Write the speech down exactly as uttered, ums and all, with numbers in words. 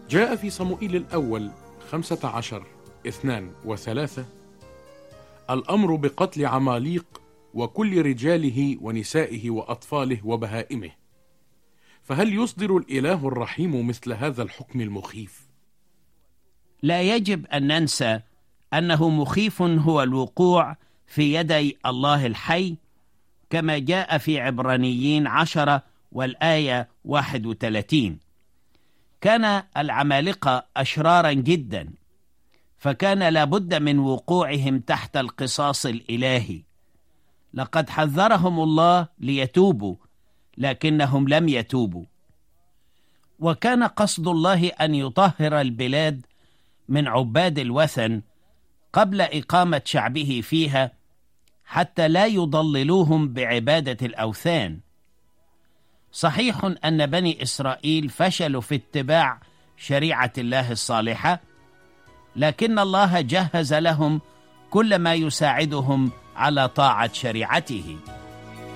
جاء في صموئيل الأول خمسة عشر اثنان وثلاثة الأمر بقتل عماليق وكل رجاله ونسائه وأطفاله وبهائمه. فهل يصدر الإله الرحيم مثل هذا الحكم المخيف؟ لا يجب أن ننسى أنه مخيف هو الوقوع في يدي الله الحي، كما جاء في عبرانيين عشرة والآية واحد وثلاثين. كان العمالقة أشرارا جدا، فكان لابد من وقوعهم تحت القصاص الإلهي. لقد حذرهم الله ليتوبوا، لكنهم لم يتوبوا. وكان قصد الله أن يطهر البلاد من عباد الوثن قبل إقامة شعبه فيها، حتى لا يضللوهم بعبادة الأوثان. صحيح أن بني إسرائيل فشلوا في اتباع شريعة الله الصالحة، لكن الله جهز لهم كل ما يساعدهم على طاعة شريعته.